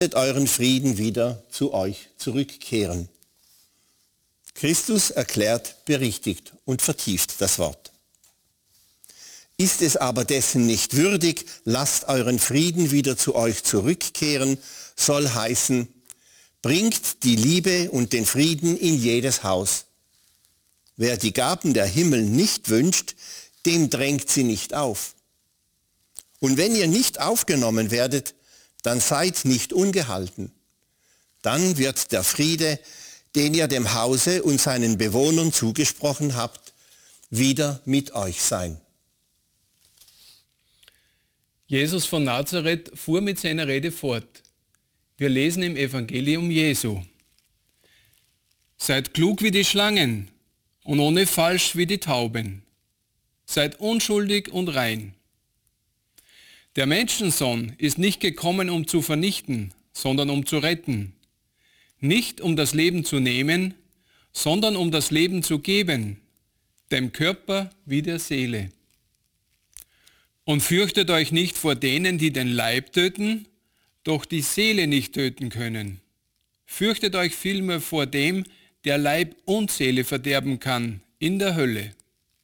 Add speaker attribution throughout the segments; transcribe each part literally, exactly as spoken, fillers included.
Speaker 1: euren Frieden wieder zu euch zurückkehren. Christus erklärt, berichtigt und vertieft das Wort. Ist es aber dessen nicht würdig, lasst euren Frieden wieder zu euch zurückkehren, soll heißen, bringt die Liebe und den Frieden in jedes Haus. Wer die Gaben der Himmel nicht wünscht, dem drängt sie nicht auf. Und wenn ihr nicht aufgenommen werdet, dann seid nicht ungehalten. Dann wird der Friede, den ihr dem Hause und seinen Bewohnern zugesprochen habt, wieder mit euch sein.
Speaker 2: Jesus von Nazareth fuhr mit seiner Rede fort. Wir lesen im Evangelium Jesu. Seid klug wie die Schlangen und ohne Falsch wie die Tauben. Seid unschuldig und rein. Der Menschensohn ist nicht gekommen, um zu vernichten, sondern um zu retten. Nicht um das Leben zu nehmen, sondern um das Leben zu geben, dem Körper wie der Seele. Und fürchtet euch nicht vor denen, die den Leib töten, doch die Seele nicht töten können. Fürchtet euch vielmehr vor dem, der Leib und Seele verderben kann, in der Hölle.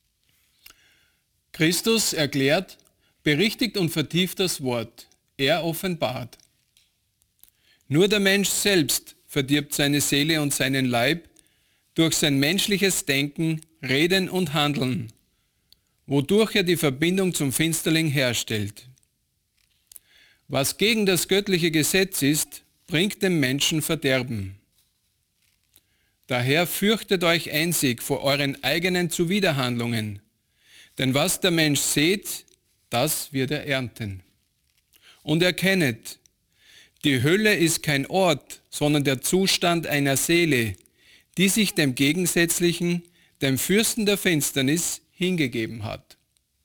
Speaker 2: Christus erklärt, berichtigt und vertieft das Wort. Er offenbart. Nur der Mensch selbst verdirbt seine Seele und seinen Leib durch sein menschliches Denken, Reden und Handeln, wodurch er die Verbindung zum Finsterling herstellt. Was gegen das göttliche Gesetz ist, bringt dem Menschen Verderben. Daher fürchtet euch einzig vor euren eigenen Zuwiderhandlungen, denn was der Mensch sät, das wird er ernten. Und erkennet, die Hölle ist kein Ort, sondern der Zustand einer Seele, die sich dem Gegensätzlichen, dem Fürsten der Finsternis, hingegeben hat.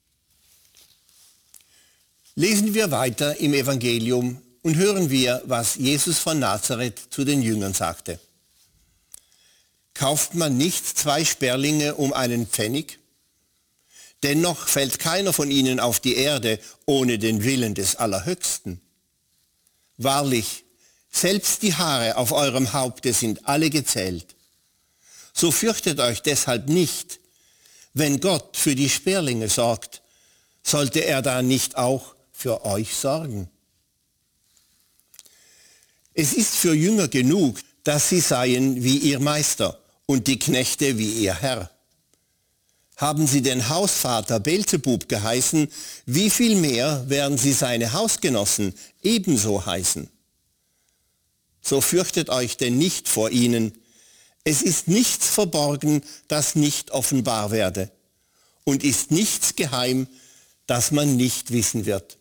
Speaker 1: Lesen wir weiter im Evangelium und hören wir, was Jesus von Nazareth zu den Jüngern sagte. Kauft man nicht zwei Sperlinge um einen Pfennig? Dennoch fällt keiner von ihnen auf die Erde ohne den Willen des Allerhöchsten. Wahrlich, selbst die Haare auf eurem Haupte sind alle gezählt. So fürchtet euch deshalb nicht. Wenn Gott für die Sperlinge sorgt, sollte er da nicht auch für euch sorgen? Es ist für Jünger genug, dass sie seien wie ihr Meister und die Knechte wie ihr Herr. Haben sie den Hausvater Beelzebub geheißen, wie viel mehr werden sie seine Hausgenossen ebenso heißen? So fürchtet euch denn nicht vor ihnen. Es ist nichts verborgen, das nicht offenbar werde, und ist nichts geheim, das man nicht wissen wird.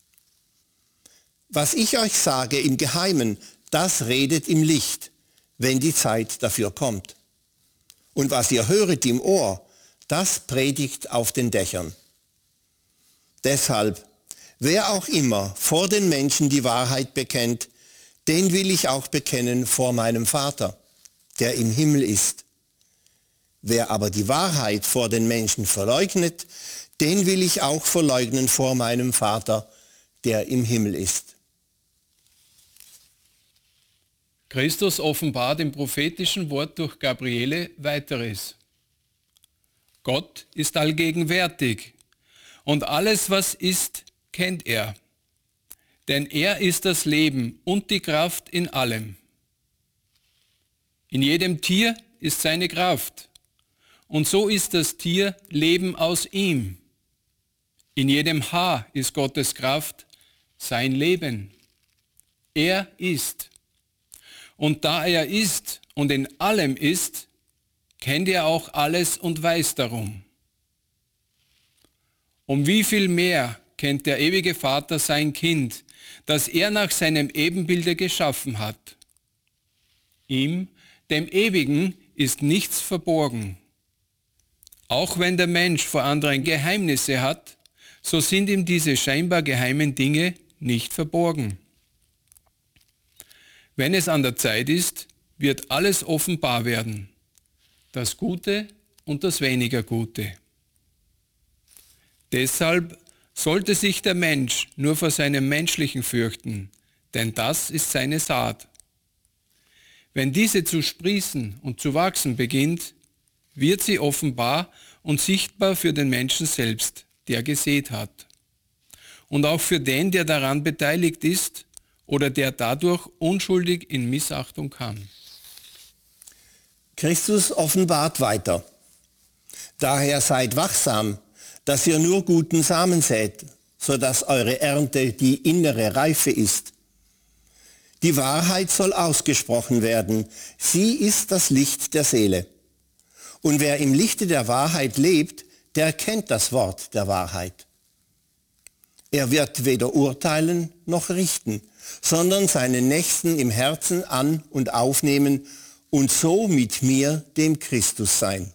Speaker 1: Was ich euch sage im Geheimen, das redet im Licht, wenn die Zeit dafür kommt. Und was ihr höret im Ohr, das predigt auf den Dächern. Deshalb, wer auch immer vor den Menschen die Wahrheit bekennt, den will ich auch bekennen vor meinem Vater, der im Himmel ist. Wer aber die Wahrheit vor den Menschen verleugnet, den will ich auch verleugnen vor meinem Vater, der im Himmel ist.
Speaker 2: Christus offenbart im prophetischen Wort durch Gabriele weiteres. Gott ist allgegenwärtig und alles, was ist, kennt er. Denn er ist das Leben und die Kraft in allem. In jedem Tier ist seine Kraft und so ist das Tier Leben aus ihm. In jedem Haar ist Gottes Kraft, sein Leben. Er ist. Und da er ist und in allem ist, kennt er auch alles und weiß darum. Um wie viel mehr kennt der ewige Vater sein Kind, das er nach seinem Ebenbilde geschaffen hat. Ihm, dem Ewigen, ist nichts verborgen. Auch wenn der Mensch vor anderen Geheimnisse hat, so sind ihm diese scheinbar geheimen Dinge nicht verborgen. Wenn es an der Zeit ist, wird alles offenbar werden, das Gute und das weniger Gute. Deshalb sollte sich der Mensch nur vor seinem Menschlichen fürchten, denn das ist seine Saat. Wenn diese zu sprießen und zu wachsen beginnt, wird sie offenbar und sichtbar für den Menschen selbst, der gesät hat. Und auch für den, der daran beteiligt ist oder der dadurch unschuldig in Missachtung kam.
Speaker 1: Christus offenbart weiter. Daher seid wachsam, dass ihr nur guten Samen sät, sodass eure Ernte die innere Reife ist. Die Wahrheit soll ausgesprochen werden. Sie ist das Licht der Seele. Und wer im Lichte der Wahrheit lebt, der kennt das Wort der Wahrheit. Er wird weder urteilen noch richten, sondern seinen Nächsten im Herzen an- und aufnehmen und so mit mir, dem Christus, sein.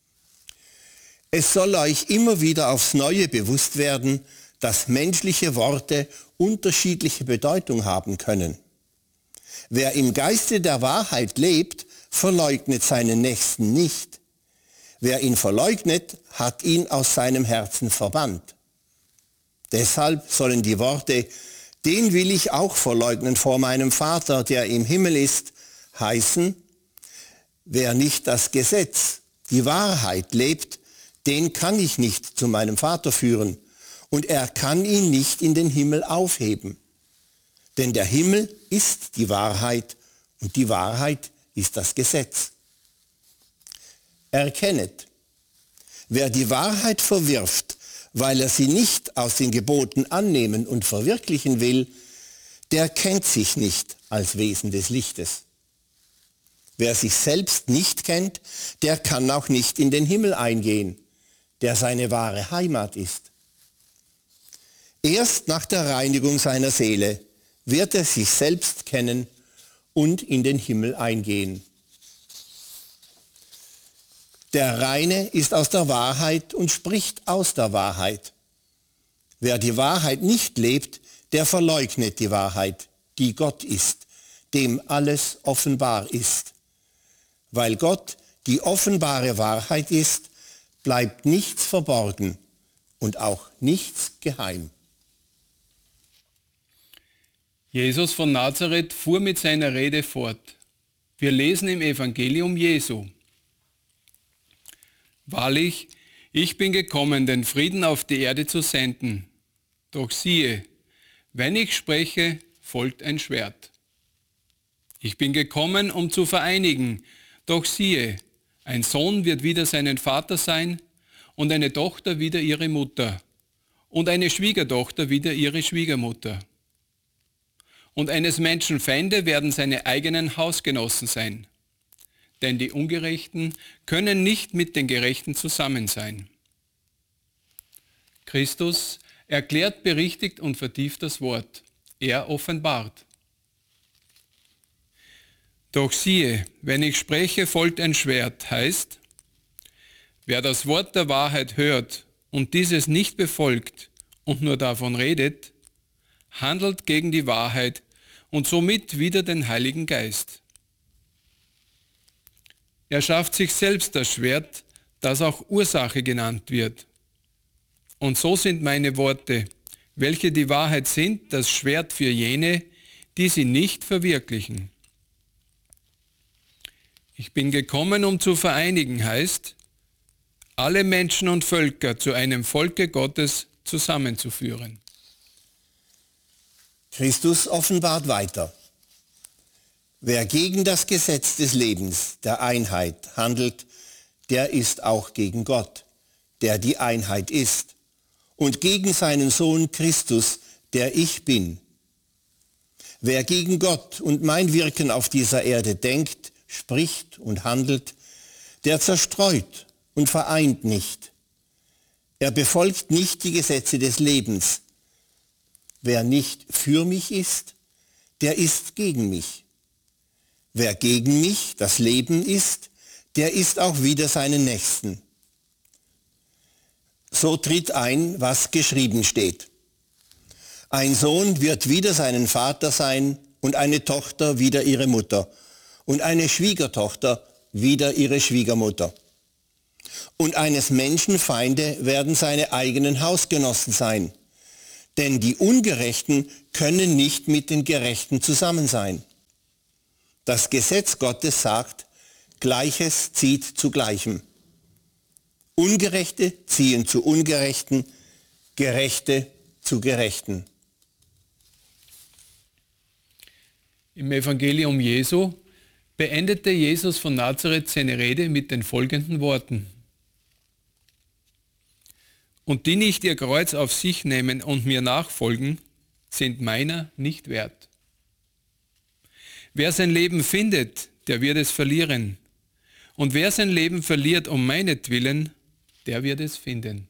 Speaker 1: Es soll euch immer wieder aufs Neue bewusst werden, dass menschliche Worte unterschiedliche Bedeutung haben können. Wer im Geiste der Wahrheit lebt, verleugnet seinen Nächsten nicht. Wer ihn verleugnet, hat ihn aus seinem Herzen verbannt. Deshalb sollen die Worte, den will ich auch verleugnen vor meinem Vater, der im Himmel ist, heißen, wer nicht das Gesetz, die Wahrheit lebt, den kann ich nicht zu meinem Vater führen und er kann ihn nicht in den Himmel aufheben. Denn der Himmel ist die Wahrheit und die Wahrheit ist das Gesetz. Erkennet, wer die Wahrheit verwirft, weil er sie nicht aus den Geboten annehmen und verwirklichen will, der kennt sich nicht als Wesen des Lichtes. Wer sich selbst nicht kennt, der kann auch nicht in den Himmel eingehen, der seine wahre Heimat ist. Erst nach der Reinigung seiner Seele wird er sich selbst kennen und in den Himmel eingehen. Der Reine ist aus der Wahrheit und spricht aus der Wahrheit. Wer die Wahrheit nicht lebt, der verleugnet die Wahrheit, die Gott ist, dem alles offenbar ist. Weil Gott die offenbare Wahrheit ist, bleibt nichts verborgen und auch nichts geheim.
Speaker 2: Jesus von Nazareth fuhr mit seiner Rede fort. Wir lesen im Evangelium Jesu. Wahrlich, ich bin gekommen, den Frieden auf die Erde zu senden. Doch siehe, wenn ich spreche, folgt ein Schwert. Ich bin gekommen, um zu vereinigen. Doch siehe, ein Sohn wird wieder seinen Vater sein und eine Tochter wieder ihre Mutter und eine Schwiegertochter wieder ihre Schwiegermutter. Und eines Menschen Feinde werden seine eigenen Hausgenossen sein. Denn die Ungerechten können nicht mit den Gerechten zusammen sein. Christus erklärt, berichtigt und vertieft das Wort. Er offenbart. Doch siehe, wenn ich spreche, folgt ein Schwert, heißt, wer das Wort der Wahrheit hört und dieses nicht befolgt und nur davon redet, handelt gegen die Wahrheit und somit wider den Heiligen Geist. Er schafft sich selbst das Schwert, das auch Ursache genannt wird. Und so sind meine Worte, welche die Wahrheit sind, das Schwert für jene, die sie nicht verwirklichen. Ich bin gekommen, um zu vereinigen, heißt, alle Menschen und Völker zu einem Volke Gottes zusammenzuführen.
Speaker 1: Christus offenbart weiter. Wer gegen das Gesetz des Lebens, der Einheit, handelt, der ist auch gegen Gott, der die Einheit ist, und gegen seinen Sohn Christus, der ich bin. Wer gegen Gott und mein Wirken auf dieser Erde denkt, spricht und handelt, der zerstreut und vereint nicht. Er befolgt nicht die Gesetze des Lebens. Wer nicht für mich ist, der ist gegen mich. Wer gegen mich, das Leben ist, der ist auch wider seinen Nächsten. So tritt ein, was geschrieben steht. Ein Sohn wird wider seinen Vater sein und eine Tochter wider ihre Mutter und eine Schwiegertochter wider ihre Schwiegermutter. Und eines Menschen Feinde werden seine eigenen Hausgenossen sein. denn die Ungerechten können nicht mit den Gerechten zusammen sein. Das Gesetz Gottes sagt, Gleiches zieht zu Gleichem. Ungerechte ziehen zu Ungerechten, Gerechte zu Gerechten.
Speaker 2: Im Evangelium Jesu beendete Jesus von Nazareth seine Rede mit den folgenden Worten. Und die nicht ihr Kreuz auf sich nehmen und mir nachfolgen, sind meiner nicht wert. Wer sein Leben findet, der wird es verlieren. Und wer sein Leben verliert um meinetwillen, der wird es finden.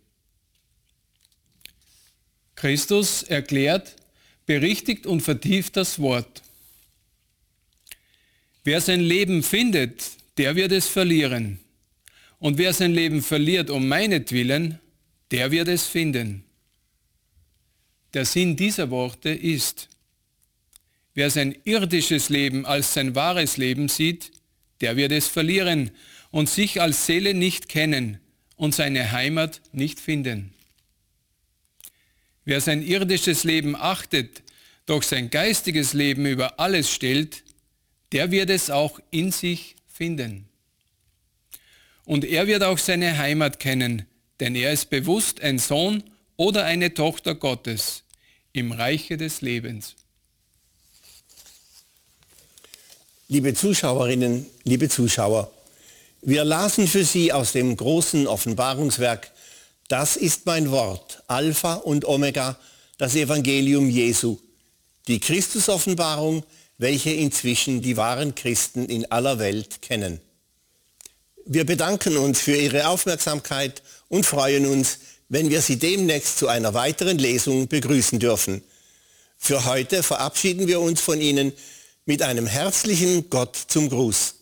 Speaker 2: Christus erklärt, berichtigt und vertieft das Wort. Wer sein Leben findet, der wird es verlieren. Und wer sein Leben verliert um meinetwillen, der wird es finden. Der Sinn dieser Worte ist, wer sein irdisches Leben als sein wahres Leben sieht, der wird es verlieren und sich als Seele nicht kennen und seine Heimat nicht finden. Wer sein irdisches Leben achtet, doch sein geistiges Leben über alles stellt, der wird es auch in sich finden. Und er wird auch seine Heimat kennen, denn er ist bewusst ein Sohn oder eine Tochter Gottes im Reiche des Lebens.
Speaker 1: Liebe Zuschauerinnen, liebe Zuschauer, wir lasen für Sie aus dem großen Offenbarungswerk, das ist mein Wort, Alpha und Omega, das Evangelium Jesu, die Christusoffenbarung, welche inzwischen die wahren Christen in aller Welt kennen. Wir bedanken uns für Ihre Aufmerksamkeit und freuen uns, wenn wir Sie demnächst zu einer weiteren Lesung begrüßen dürfen. Für heute verabschieden wir uns von Ihnen mit einem herzlichen Gott zum Gruß.